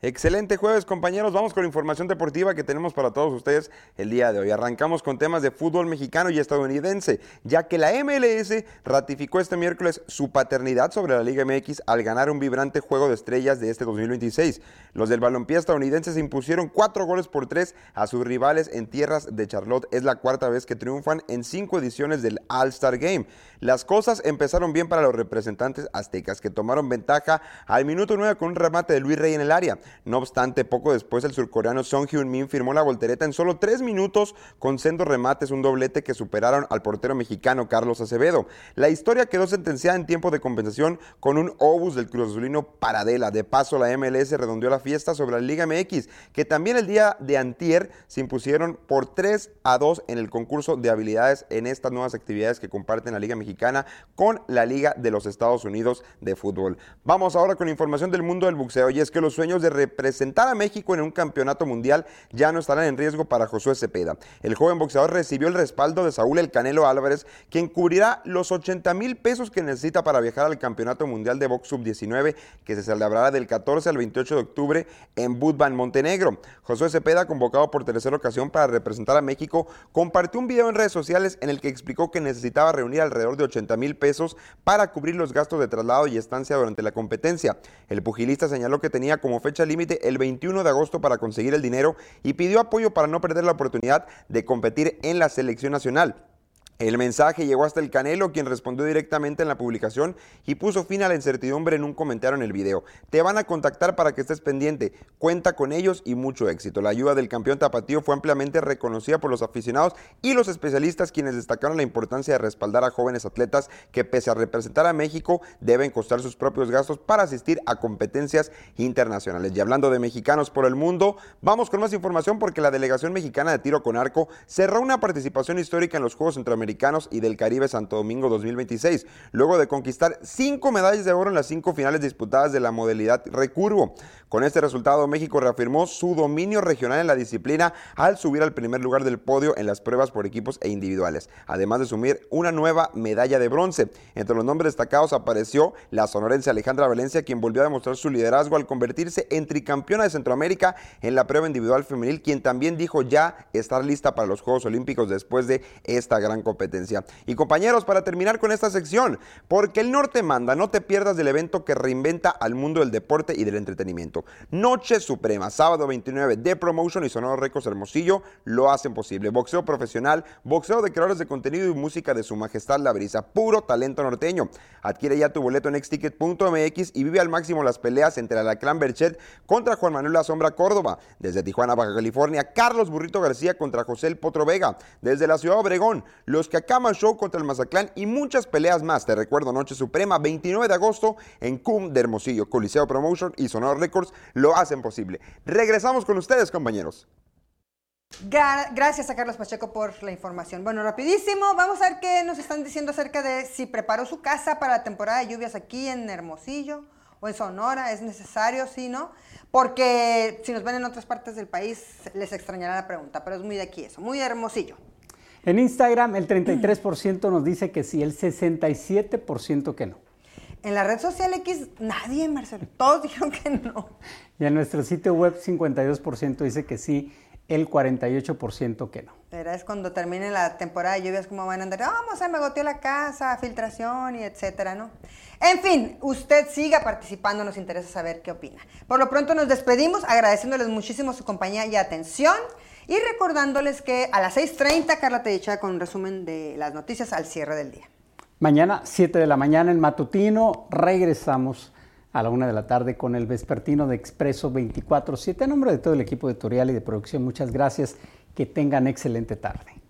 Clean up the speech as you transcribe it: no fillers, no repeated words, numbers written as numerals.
Excelente jueves, compañeros. Vamos con la información deportiva que tenemos para todos ustedes el día de hoy. Arrancamos con temas de fútbol mexicano y estadounidense, ya que la MLS ratificó este miércoles su paternidad sobre la Liga MX al ganar un vibrante juego de estrellas de este 2026. Los del balompié estadounidense se impusieron 4-3 a sus rivales en tierras de Charlotte. Es la cuarta vez que triunfan en 5 ediciones del All-Star Game. Las cosas empezaron bien para los representantes aztecas, que tomaron ventaja al minuto 9 con un remate de Luis Rey en el área. No obstante, poco después el surcoreano Son Heung-min firmó la voltereta en solo 3 minutos con sendos remates, un doblete que superaron al portero mexicano Carlos Acevedo. La historia quedó sentenciada en tiempo de compensación con un obús del Cruz Azulino Paradela. De paso, la MLS redondeó la fiesta sobre la Liga MX, que también el día de antier se impusieron por 3-2 en el concurso de habilidades en estas nuevas actividades que comparten la Liga Mexicana con la Liga de los Estados Unidos de fútbol. Vamos ahora con la información del mundo del boxeo, y es que los sueños de representar a México en un campeonato mundial ya no estarán en riesgo para Josué Cepeda. El joven boxeador recibió el respaldo de Saúl El Canelo Álvarez, quien cubrirá los 80,000 pesos que necesita para viajar al campeonato mundial de box sub-19, que se celebrará del 14 al 28 de octubre en Budvan, Montenegro. Josué Cepeda, convocado por tercera ocasión para representar a México, compartió un video en redes sociales en el que explicó que necesitaba reunir alrededor de 80,000 pesos para cubrir los gastos de traslado y estancia durante la competencia. El pugilista señaló que tenía como fecha límite el 21 de agosto para conseguir el dinero y pidió apoyo para no perder la oportunidad de competir en la selección nacional. El mensaje llegó hasta el Canelo, quien respondió directamente en la publicación y puso fin a la incertidumbre en un comentario en el video. Te van a contactar para que estés pendiente, cuenta con ellos y mucho éxito. La ayuda del campeón tapatío fue ampliamente reconocida por los aficionados y los especialistas, quienes destacaron la importancia de respaldar a jóvenes atletas que, pese a representar a México, deben costar sus propios gastos para asistir a competencias internacionales. Y hablando de mexicanos por el mundo, vamos con más información, porque la delegación mexicana de tiro con arco cerró una participación histórica en los Juegos Centroamericanos y del Caribe Santo Domingo 2026, luego de conquistar 5 medallas de oro en las 5 finales disputadas de la modalidad recurvo. Con este resultado, México reafirmó su dominio regional en la disciplina al subir al primer lugar del podio en las pruebas por equipos e individuales, además de sumir una nueva medalla de bronce. Entre los nombres destacados apareció la sonorense Alejandra Valencia, quien volvió a demostrar su liderazgo al convertirse en tricampeona de Centroamérica en la prueba individual femenil, quien también dijo ya estar lista para los Juegos Olímpicos después de esta gran competencia. Y compañeros, para terminar con esta sección, porque el norte manda, no te pierdas del evento que reinventa al mundo del deporte y del entretenimiento. Noche Suprema, sábado 29, The Promotion y Sonoro Records Hermosillo lo hacen posible. Boxeo profesional, boxeo de creadores de contenido y música de su majestad La Brisa, puro talento norteño. Adquiere ya tu boleto en xticket.mx y vive al máximo las peleas entre Alacrán Berchet contra Juan Manuel La Sombra Córdoba. Desde Tijuana, Baja California, Carlos Burrito García contra José El Potro Vega. Desde la ciudad de Obregón, los Cacama Show contra el Mazatlán y muchas peleas más. Te recuerdo, Noche Suprema, 29 de agosto en CUM de Hermosillo. Coliseo Promotion y Sonoro Records lo hacen posible. Regresamos con ustedes, compañeros. Gracias a Carlos Pacheco por la información. Bueno, rapidísimo, vamos a ver qué nos están diciendo acerca de si preparó su casa para la temporada de lluvias aquí en Hermosillo o en Sonora. ¿Es necesario? Sí, ¿no? Porque si nos ven en otras partes del país les extrañará la pregunta, pero es muy de aquí eso, muy de Hermosillo. En Instagram el 33% nos dice que sí, el 67% que no. En la red social X, nadie, Marcelo, todos dijeron que no. Y en nuestro sitio web 52% dice que sí, el 48% que no. Pero es cuando termine la temporada de lluvias como van a andar, vamos, me goteó la casa, filtración y etcétera, ¿no? En fin, usted siga participando, nos interesa saber qué opina. Por lo pronto nos despedimos, agradeciéndoles muchísimo su compañía y atención. Y recordándoles que a las 6:30 Carla Tedicha con un resumen de las noticias al cierre del día. Mañana, 7 de la mañana en Matutino, regresamos a la 1 de la tarde con el vespertino de Expreso 24/7. A nombre de todo el equipo editorial y de producción, muchas gracias. Que tengan excelente tarde.